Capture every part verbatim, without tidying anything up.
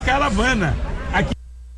Caravana. Aqui.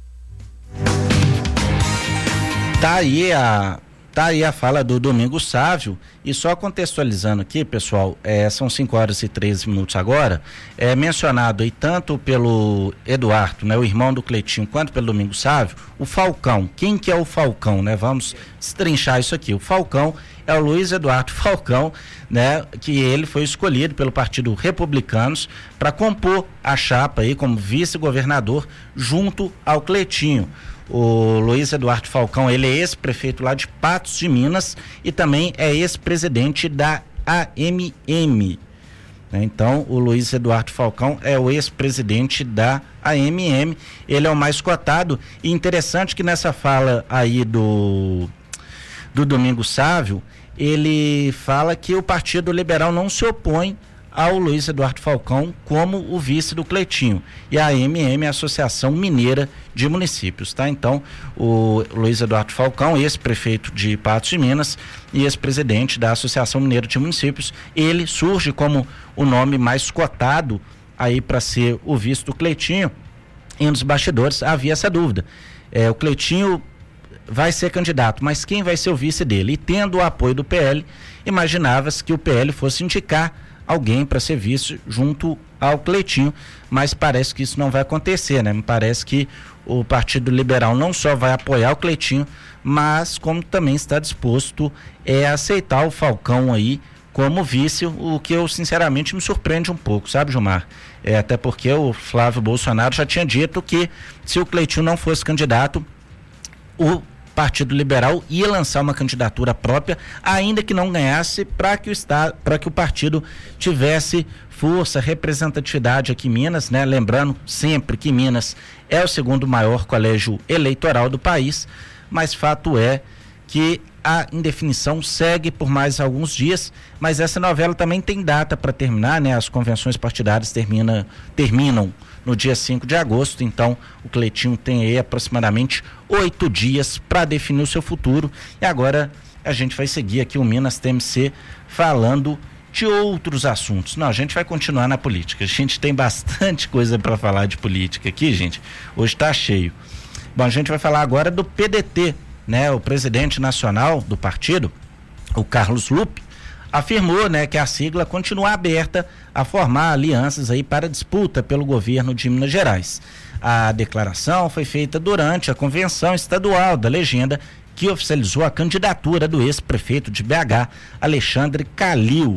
Tá aí a tá aí a fala do Domingos Sávio, e só contextualizando aqui, pessoal, é, são cinco horas e treze minutos agora, é mencionado aí tanto pelo Eduardo, né, o irmão do Cleitinho, quanto pelo Domingos Sávio, o Falcão. Quem que é o Falcão, né? Vamos destrinchar isso aqui. O Falcão é o Luiz Eduardo Falcão, né, que ele foi escolhido pelo Partido Republicanos para compor a chapa aí como vice-governador junto ao Cleitinho. O Luiz Eduardo Falcão, ele é ex-prefeito lá de Patos de Minas e também é ex-presidente da A M M. Então, o Luiz Eduardo Falcão é o ex-presidente da A M M, ele é o mais cotado, e interessante que nessa fala aí do, do Domingos Sávio, ele fala que o Partido Liberal não se opõe ao Luiz Eduardo Falcão como o vice do Cleitinho, e a A M M é a Associação Mineira de Municípios, tá? Então, o Luiz Eduardo Falcão, ex-prefeito de Patos de Minas e ex-presidente da Associação Mineira de Municípios, ele surge como o nome mais cotado aí para ser o vice do Cleitinho, e nos bastidores havia essa dúvida. É, o Cleitinho vai ser candidato, mas quem vai ser o vice dele? E tendo o apoio do P L, imaginava-se que o P L fosse indicar alguém para ser vice junto ao Cleitinho, mas parece que isso não vai acontecer, né? Me parece que o Partido Liberal não só vai apoiar o Cleitinho, mas como também está disposto é, a aceitar o Falcão aí como vice, o que eu sinceramente me surpreende um pouco, sabe, Gilmar? É, até porque o Flávio Bolsonaro já tinha dito que se o Cleitinho não fosse candidato, o Partido Liberal ia lançar uma candidatura própria, ainda que não ganhasse, para que o estado, para que o partido tivesse força, representatividade aqui em Minas, né? Lembrando sempre que Minas é o segundo maior colégio eleitoral do país, mas fato é que a indefinição segue por mais alguns dias, mas essa novela também tem data para terminar, né? As convenções partidárias termina, terminam no dia cinco de agosto, então o Cleitinho tem aí aproximadamente oito dias para definir o seu futuro, e agora a gente vai seguir aqui o Minas T M C falando de outros assuntos. Não, a gente vai continuar na política, a gente tem bastante coisa para falar de política aqui, gente, hoje está cheio. Bom, a gente vai falar agora do P D T, né? O presidente nacional do partido, o Carlos Lupe, afirmou, né, que a sigla continua aberta a formar alianças aí para disputa pelo governo de Minas Gerais. A declaração foi feita durante a convenção estadual da legenda que oficializou a candidatura do ex-prefeito de B H, Alexandre Calil.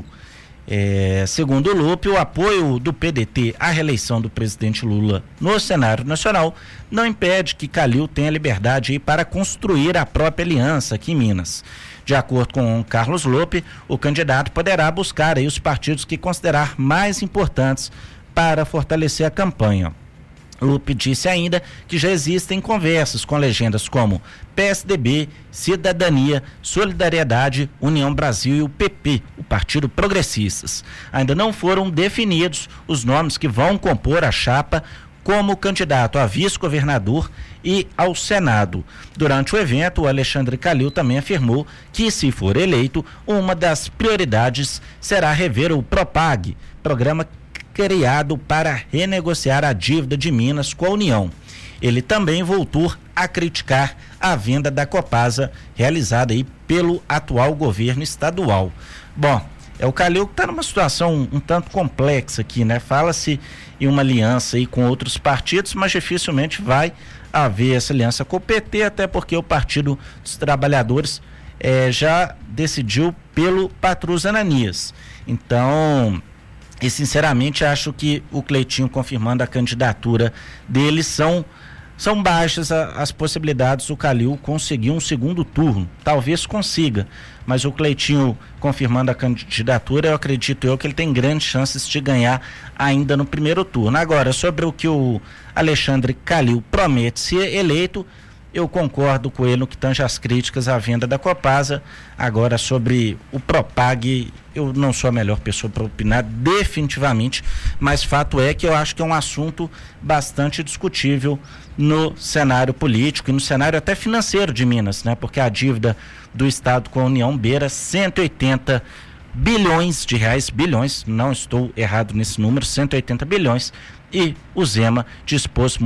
É, segundo o Lupe, o apoio do P D T à reeleição do presidente Lula no cenário nacional não impede que Calil tenha liberdade aí para construir a própria aliança aqui em Minas. De acordo com Carlos Lupe, o candidato poderá buscar aí os partidos que considerar mais importantes para fortalecer a campanha. Lupe disse ainda que já existem conversas com legendas como P S D B, Cidadania, Solidariedade, União Brasil e o P P, o Partido Progressistas. Ainda não foram definidos os nomes que vão compor a chapa como candidato a vice-governador e ao Senado. Durante o evento, o Alexandre Calil também afirmou que, se for eleito, uma das prioridades será rever o Propag, programa criado para renegociar a dívida de Minas com a União. Ele também voltou a criticar a venda da Copasa realizada aí pelo atual governo estadual. Bom, é o Calil que está numa situação um, um tanto complexa aqui, né? Fala-se em uma aliança aí com outros partidos, mas dificilmente vai haver essa aliança com o P T, até porque o Partido dos Trabalhadores eh, já decidiu pelo Patrus Ananias. Então, e sinceramente acho que o Cleitinho confirmando a candidatura dele são são baixas a, as possibilidades do Calil conseguir um segundo turno. Talvez consiga, mas o Cleitinho confirmando a candidatura, eu acredito eu que ele tem grandes chances de ganhar ainda no primeiro turno. Agora, sobre o que o Alexandre Calil promete ser eleito, eu concordo com ele no que tange as críticas à venda da Copasa. Agora, sobre o Propag, eu não sou a melhor pessoa para opinar, definitivamente, mas fato é que eu acho que é um assunto bastante discutível no cenário político e no cenário até financeiro de Minas, né? Porque a dívida do Estado com a União beira cento e oitenta bilhões de reais, bilhões, não estou errado nesse número, cento e oitenta bilhões, e o Zema dispôs